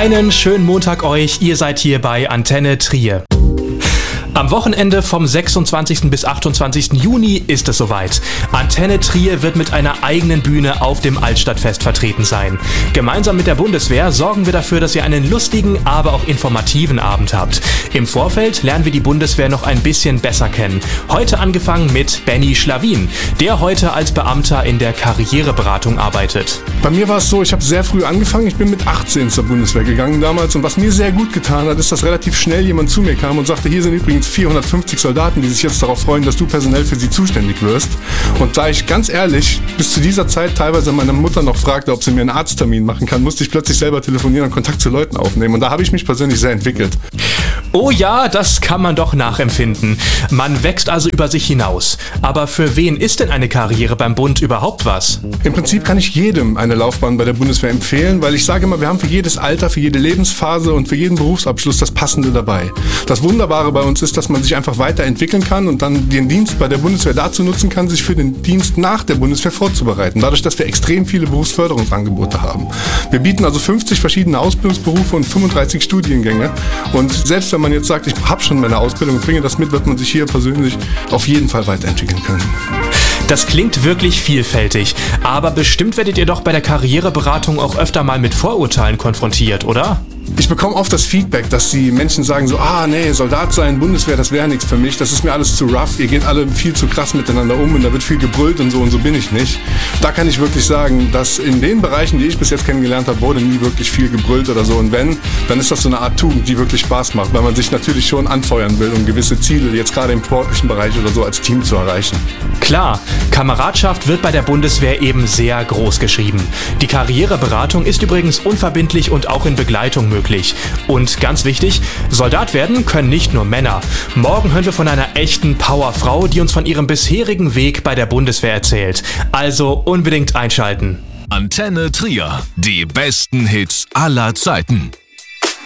Einen schönen Montag euch, ihr seid hier bei Antenne Trier. Am Wochenende vom 26. bis 28. Juni ist es soweit. Antenne Trier wird mit einer eigenen Bühne auf dem Altstadtfest vertreten sein. Gemeinsam mit der Bundeswehr sorgen wir dafür, dass ihr einen lustigen, aber auch informativen Abend habt. Im Vorfeld lernen wir die Bundeswehr noch ein bisschen besser kennen. Heute angefangen mit Benny Schlawin, der heute als Beamter in der Karriereberatung arbeitet. Bei mir war es so, ich habe sehr früh angefangen. Ich bin mit 18 zur Bundeswehr gegangen damals. Und was mir sehr gut getan hat, ist, dass relativ schnell jemand zu mir kam und sagte, hier sind übrigens 450 Soldaten, die sich jetzt darauf freuen, dass du personell für sie zuständig wirst. Und da ich ganz ehrlich bis zu dieser Zeit teilweise meine Mutter noch fragte, ob sie mir einen Arzttermin machen kann, musste ich plötzlich selber telefonieren und Kontakt zu Leuten aufnehmen. Und da habe ich mich persönlich sehr entwickelt. Oh ja, das kann man doch nachempfinden. Man wächst also über sich hinaus. Aber für wen ist denn eine Karriere beim Bund überhaupt was? Im Prinzip kann ich jedem eine Laufbahn bei der Bundeswehr empfehlen, weil ich sage immer, wir haben für jedes Alter, für jede Lebensphase und für jeden Berufsabschluss das Passende dabei. Das Wunderbare bei uns ist, dass man sich einfach weiterentwickeln kann und dann den Dienst bei der Bundeswehr dazu nutzen kann, sich für den Dienst nach der Bundeswehr vorzubereiten. Dadurch, dass wir extrem viele Berufsförderungsangebote haben. Wir bieten also 50 verschiedene Ausbildungsberufe und 35 Studiengänge. Und selbst wenn man jetzt sagt, ich habe schon meine Ausbildung und bringe das mit, wird man sich hier persönlich auf jeden Fall weiterentwickeln können. Das klingt wirklich vielfältig, aber bestimmt werdet ihr doch bei der Karriereberatung auch öfter mal mit Vorurteilen konfrontiert, oder? Ich bekomme oft das Feedback, dass die Menschen sagen so, nee, Soldat sein, Bundeswehr, das wäre nichts für mich, das ist mir alles zu rough, ihr geht alle viel zu krass miteinander um und da wird viel gebrüllt und so bin ich nicht. Da kann ich wirklich sagen, dass in den Bereichen, die ich bis jetzt kennengelernt habe, wurde nie wirklich viel gebrüllt oder so und wenn, dann ist das so eine Art Tugend, die wirklich Spaß macht, weil man sich natürlich schon anfeuern will, um gewisse Ziele, jetzt gerade im sportlichen Bereich oder so, als Team zu erreichen. Klar, Kameradschaft wird bei der Bundeswehr eben sehr groß geschrieben. Die Karriereberatung ist übrigens unverbindlich und auch in Begleitung möglich. Und ganz wichtig, Soldat werden können nicht nur Männer. Morgen hören wir von einer echten Powerfrau, die uns von ihrem bisherigen Weg bei der Bundeswehr erzählt. Also unbedingt einschalten. Antenne Trier, die besten Hits aller Zeiten.